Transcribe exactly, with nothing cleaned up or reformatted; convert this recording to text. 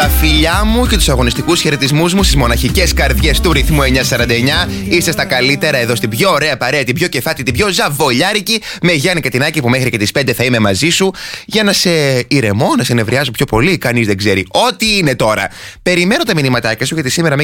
Τα φιλιά μου και τους αγωνιστικούς χαιρετισμούς μου στις μοναχικές καρδιές του ρυθμού εννιακόσια σαράντα εννιά. Είστε στα καλύτερα εδώ στην πιο ωραία παρέα, την πιο κεφάτη, την πιο ζαβολιάρικη, με Γιάννη Κατινάκη που μέχρι και τις πέντε θα είμαι μαζί σου για να σε ηρεμώ, να σε νευριάζω πιο πολύ. Κανείς δεν ξέρει. Ό,τι είναι τώρα. Περιμένω τα μηνύματάκια σου γιατί σήμερα